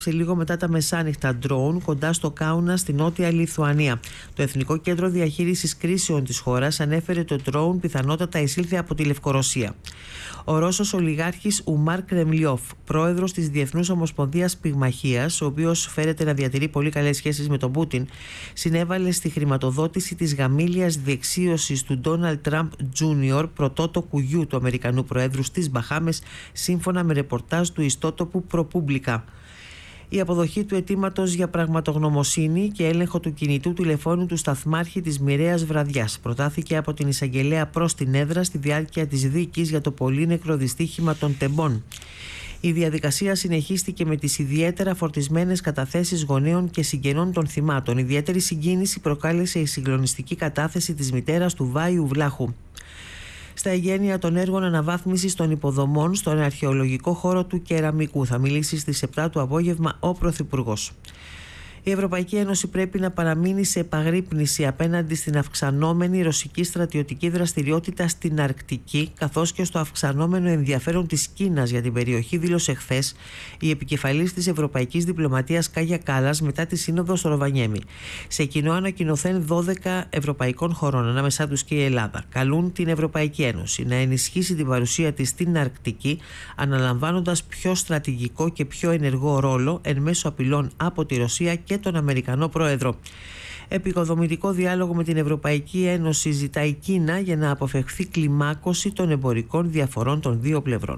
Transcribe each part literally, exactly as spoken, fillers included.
σε λίγο μετά τα μεσάνυχτα ντρόουν κοντά στο Κάουνα στη νότια Λιθουανία. Το Εθνικό Κέντρο Διαχείρισης Κρίσεων της χώρας ανέφερε το ντρόουν πιθανότατα εισήλθε από τη Λευκορωσία. Ο Ρώσος ολιγάρχης Ουμάρ Κρεμλιόφ, πρόεδρος της Διεθνούς Ομοσπονδίας Πυγμαχίας, ο οποίος φέρεται να διατηρεί πολύ καλές σχέσεις με τον Πούτιν, συνέβαλε στη χρηματοδότηση της γαμήλιας διεξίωσης του Ντόναλντ Τραμπ Τζούνιορ, πρωτότοκου γιου του Αμερικανού Προέδρου στις Μπαχάμες, σύμφωνα με ρεπορτάζ του ιστότοπου ProPublica. Η αποδοχή του αιτήματος για πραγματογνωμοσύνη και έλεγχο του κινητού τηλεφώνου του σταθμάρχη της μοιραίας βραδιάς προτάθηκε από την εισαγγελέα προς την έδρα στη διάρκεια της δίκης για το πολύνεκρο δυστύχημα των Τεμπών. Η διαδικασία συνεχίστηκε με τις ιδιαίτερα φορτισμένες καταθέσεις γονέων και συγγενών των θυμάτων. Ιδιαίτερη συγκίνηση προκάλεσε η συγκλονιστική κατάθεση της μητέρας του Βάιου Βλάχου. Στα εγγένεια των έργων αναβάθμισης των υποδομών στον αρχαιολογικό χώρο του Κεραμικού θα μιλήσει στις επτά το απόγευμα ο Πρωθυπουργός. Η Ευρωπαϊκή Ένωση πρέπει να παραμείνει σε επαγρύπνηση απέναντι στην αυξανόμενη ρωσική στρατιωτική δραστηριότητα στην Αρκτική, καθώς και στο αυξανόμενο ενδιαφέρον της Κίνας για την περιοχή, δήλωσε χθες η επικεφαλής της Ευρωπαϊκής Διπλωματίας Κάγια Κάλλας μετά τη σύνοδο στο Ροβανιέμι. Σε κοινό ανακοινωθέν δώδεκα ευρωπαϊκών χωρών, ανάμεσά τους και η Ελλάδα, καλούν την Ευρωπαϊκή Ένωση να ενισχύσει την παρουσία της στην Αρκτική, αναλαμβάνοντας πιο στρατηγικό και πιο ενεργό ρόλο εν μέσω απειλών από τη Ρωσία και τον Αμερικανό Πρόεδρο. Επικοδομητικό διάλογο με την Ευρωπαϊκή Ένωση ζητάει η Κίνα για να αποφευχθεί κλιμάκωση των εμπορικών διαφορών των δύο πλευρών.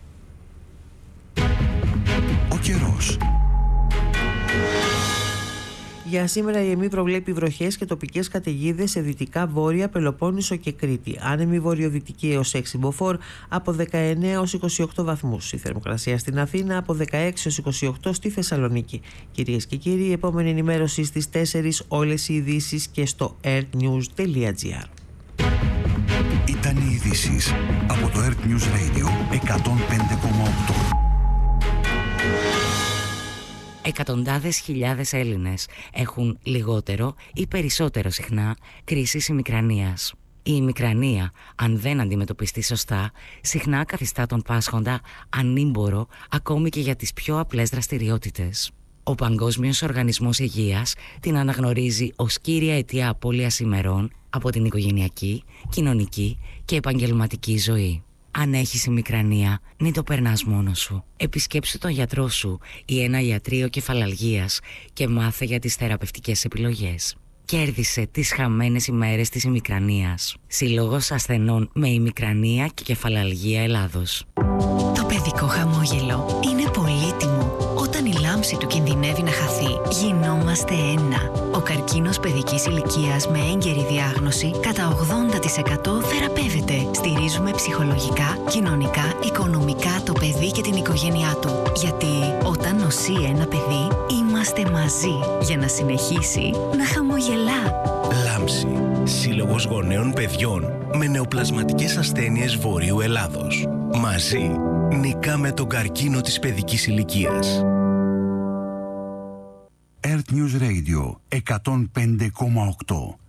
Ο καιρός. Για σήμερα η ΕΜΗ προβλέπει βροχές και τοπικές καταιγίδες σε δυτικά βόρεια Πελοπόννησο και Κρήτη. Άνεμη βορειοδυτική έως έξι μποφόρ από δεκαεννέα έως είκοσι οκτώ βαθμούς. Η θερμοκρασία στην Αθήνα από δεκαέξι έως είκοσι οκτώ στη Θεσσαλονίκη. Κυρίες και κύριοι, η επόμενη ενημέρωση στις τέσσερις, όλες οι ειδήσεις και στο earthnews τελεία gr. Ήταν οι ειδήσεις από το Earth News Radio εκατόν πέντε κόμμα οκτώ. Εκατοντάδες χιλιάδες Έλληνες έχουν λιγότερο ή περισσότερο συχνά κρίσεις ημικρανίας. Η ημικρανία, αν δεν αντιμετωπιστεί σωστά, συχνά καθιστά τον πάσχοντα ανήμπορο ακόμη και για τις πιο απλές δραστηριότητες. Ο Παγκόσμιος Οργανισμός Υγείας την αναγνωρίζει ως κύρια αιτία απώλειας ημερών από την οικογενειακή, κοινωνική και επαγγελματική ζωή. Αν έχεις ημικρανία, μην το περνάς μόνος σου. Επισκέψου τον γιατρό σου ή ένα ιατρείο κεφαλαλγίας και μάθε για τις θεραπευτικές επιλογές. Κέρδισε τις χαμένες ημέρες της ημικρανίας. Συλλόγος ασθενών με ημικρανία και κεφαλαλγία Ελλάδος. Το παιδικό χαμόγελο είναι πολύτιμο. Όταν η λάμψη του κινδυνεύει να χαθεί, γινόμαστε ένα. Ο καρκίνος παιδικής ηλικίας με έγκαιρη διάγνωση κατά ογδόντα τοις εκατό θεραπεύεται. Στηρίζουμε ψυχολογικά, κοινωνικά, οικονομικά το παιδί και την οικογένειά του. Γιατί όταν νοσεί ένα παιδί, είμαστε μαζί για να συνεχίσει να χαμογελά. Λάμψη. Σύλλογος Γονέων Παιδιών με νεοπλασματικές ασθένειες Βορείου Ελλάδος. Μαζί νικάμε τον καρκίνο της παιδικής ηλικίας. Earth News Radio εκατόν πέντε κόμμα οκτώ.